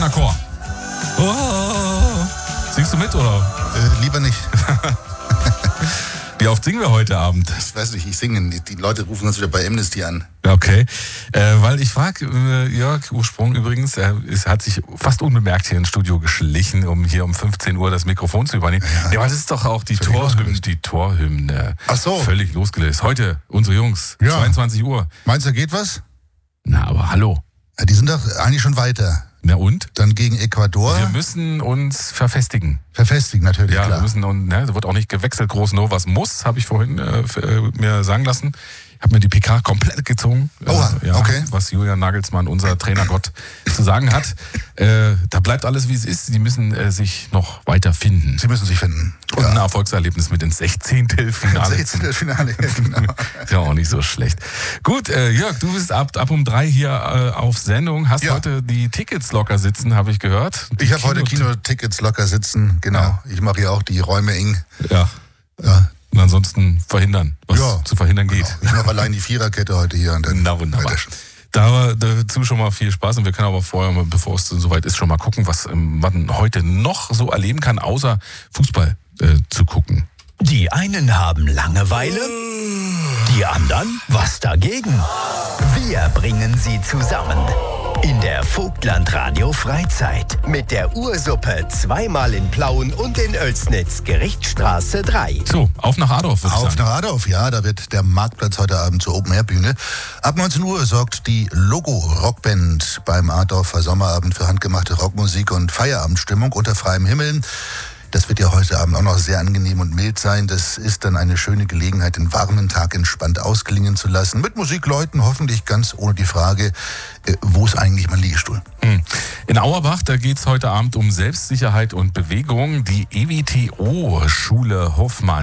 Chor. Oh. Singst du mit, oder? Lieber nicht. Wie oft singen wir heute Abend? Ich weiß nicht, ich singe. Die Leute rufen uns wieder bei Amnesty an. Okay, weil ich frage, Jörg Ursprung übrigens, er hat sich fast unbemerkt hier ins Studio geschlichen, um hier um 15 Uhr das Mikrofon zu übernehmen. Ja, aber das ist doch auch die Torhymne. Ach so. Völlig losgelöst. Heute, unsere Jungs, 22 Uhr. Meinst du, geht was? Na, aber hallo. Ja, die sind doch eigentlich schon weiter. Na und? Dann gegen Ecuador. Wir müssen uns verfestigen. Verfestigen, natürlich, ja, klar. Wir müssen, und da wird auch nicht gewechselt, groß was muss, habe ich vorhin mir sagen lassen. Ich habe mir die PK komplett gezogen. Okay. Was Julian Nagelsmann, unser Trainergott, zu sagen hat. Da bleibt alles, wie es ist. Sie müssen sich noch weiter finden. Sie müssen sich finden. Und ein Erfolgserlebnis mit ins 16. Finale. 16. Finale, genau. Ist ja auch nicht so schlecht. Gut, Jörg, du bist ab um 3 hier auf Sendung. Hast heute die Tickets locker sitzen, habe ich gehört. Ich habe heute Kinotickets locker sitzen, genau. Ja. Ich mache ja auch die Räume eng. Ja. Und ansonsten verhindern, was zu verhindern geht. Genau. Ich mache allein die Viererkette heute hier. Und dann wunderbar. Dazu schon mal viel Spaß und wir können aber vorher, bevor es soweit ist, schon mal gucken, was man heute noch so erleben kann, außer Fußball zu gucken. Die einen haben Langeweile, die anderen was dagegen. Wir bringen sie zusammen. In der Vogtland Radio Freizeit mit der Ursuppe zweimal in Plauen und in Oelsnitz, Gerichtsstraße 3. So, auf nach Adorf, würde ich sagen. Auf nach Adorf, ja, da wird der Marktplatz heute Abend zur Open-Air-Bühne. Ab 19 Uhr sorgt die Logo-Rockband beim Adorfer Sommerabend für handgemachte Rockmusik und Feierabendstimmung unter freiem Himmel. Das wird ja heute Abend auch noch sehr angenehm und mild sein. Das ist dann eine schöne Gelegenheit, den warmen Tag entspannt ausklingen zu lassen. Mit Musikleuten hoffentlich ganz ohne die Frage, wo ist eigentlich mein Liegestuhl? In Auerbach, da geht es heute Abend um Selbstsicherheit und Bewegung. Die EWTO-Schule Hoffmann